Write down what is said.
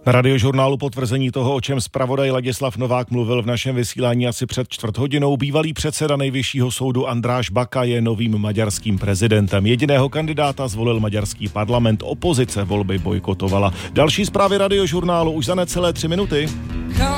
Na Radiožurnálu potvrzení toho, o čem zpravodaj Ladislav Novák mluvil v našem vysílání asi před čtvrt hodinou. Bývalý předseda Nejvyššího soudu Andráš Baka je novým maďarským prezidentem. Jediného kandidáta zvolil maďarský parlament, opozice volby bojkotovala. Další zprávy Radiožurnálu už za necelé 3 minuty.